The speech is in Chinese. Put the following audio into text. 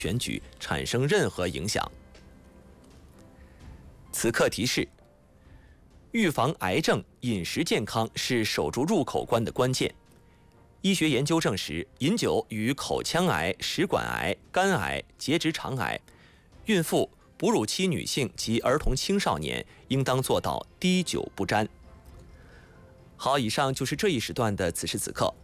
选举产生任何影响。此刻提示：预防癌症，饮食健康是守住入口关的关键。医学研究证实，饮酒与口腔癌、食管癌、肝癌、结直肠癌，孕妇、哺乳期女性及儿童青少年应当做到滴酒不沾。好，以上就是这一时段的此时此刻。